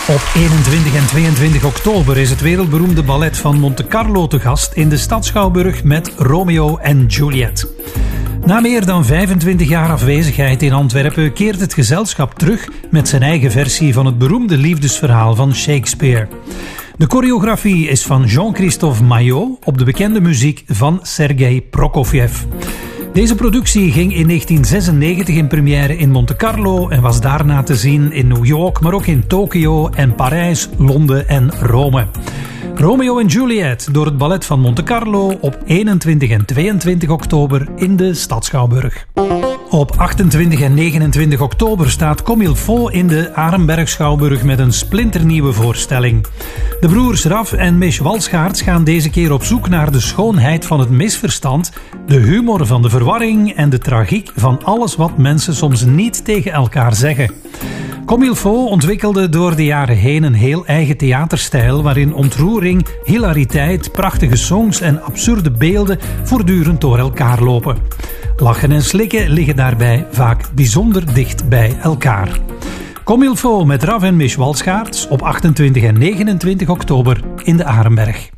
Op 21 en 22 oktober is het wereldberoemde ballet van Monte Carlo te gast in de Stadsschouwburg met Romeo en Juliet. Na meer dan 25 jaar afwezigheid in Antwerpen keert het gezelschap terug met zijn eigen versie van het beroemde liefdesverhaal van Shakespeare. De choreografie is van Jean-Christophe Maillot op de bekende muziek van Sergei Prokofjev. Deze productie ging in 1996 in première in Monte Carlo en was daarna te zien in New York, maar ook in Tokio en Parijs, Londen en Rome. Romeo en Juliet door het ballet van Monte Carlo op 21 en 22 oktober in de Stadsschouwburg. Op 28 en 29 oktober staat Comme il faut in de Arenberg Schouwburg met een splinternieuwe voorstelling. De broers Raf en Mich Walschaerts gaan deze keer op zoek naar de schoonheid van het misverstand, de humor van de verwarring en de tragiek van alles wat mensen soms niet tegen elkaar zeggen. Comme il faut ontwikkelde door de jaren heen een heel eigen theaterstijl waarin ontroering, hilariteit, prachtige songs en absurde beelden voortdurend door elkaar lopen. Lachen en slikken liggen daarbij vaak bijzonder dicht bij elkaar. Comme il faut met Raf en Mich Walschaerts op 28 en 29 oktober in de Arenberg.